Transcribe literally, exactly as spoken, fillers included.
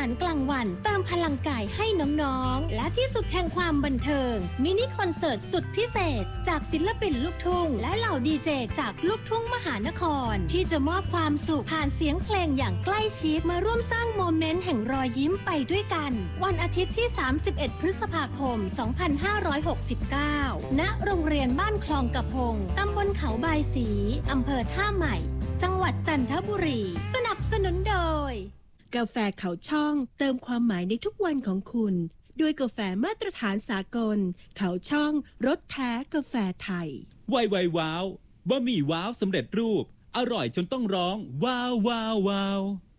ารกลางวันเติมพลังกายให้น้องๆและที่สุดแห่งความบันเทิงมินิคอนเสิร์ตสุดพิเศษจากศิลปินลูกทุ่งและเหล่าดีเจจากลูกทุ่งมหานครที่จะมอบความสุขผ่านเสียงเพลงอย่างใกล้ชิดมาร่วมสร้างโมเมนต์แห่งรอยยิ้มไปด้วยกันวันอาทิตย์ที่สามสิบเอ็ดพฤษภาคมสองพันห้าร้อยหกสิบเก้าณโรงเรียนบ้านคลองกระพงตำบลเขาบายศรีอำเภอท่าใหม่จังหวัดจันทบุรีสนับสนุนโดยกาแฟเขาช่องเติมความหมายในทุกวันของคุณด้วยกาแฟมาตรฐานสากลเขาช่องรสแท้กาแฟไทยไวไวว้าวบะหมี่ว้าวสำเร็จรูปอร่อยจนต้องร้องว้าวว้าวว้าว